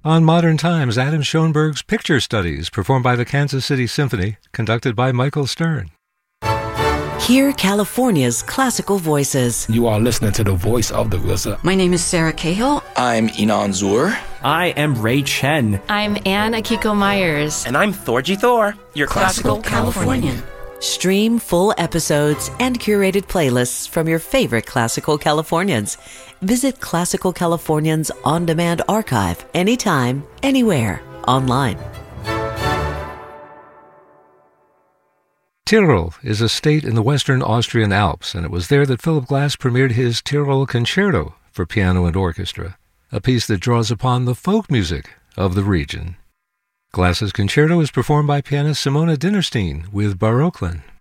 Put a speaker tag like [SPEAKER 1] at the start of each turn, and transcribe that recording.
[SPEAKER 1] On Modern Times, Adam Schoenberg's Picture Studies, performed by the Kansas City Symphony, conducted by Michael Stern.
[SPEAKER 2] Hear California's classical voices.
[SPEAKER 3] You are listening to the voice of the RZA.
[SPEAKER 4] My name is Sarah Cahill.
[SPEAKER 5] I'm Inan Zur.
[SPEAKER 6] I am Ray Chen.
[SPEAKER 7] I'm Anne Akiko Myers.
[SPEAKER 8] And I'm Thorgy Thor, your classical Californian.
[SPEAKER 2] Stream full episodes and curated playlists from your favorite Classical Californians. Visit Classical Californians on-demand archive anytime, anywhere, online.
[SPEAKER 1] Tyrol is a state in the western Austrian Alps, and it was there that Philip Glass premiered his Tyrol Concerto for piano and orchestra, a piece that draws upon the folk music of the region. Glass's concerto is performed by pianist Simona Dinnerstein with Baroquelin.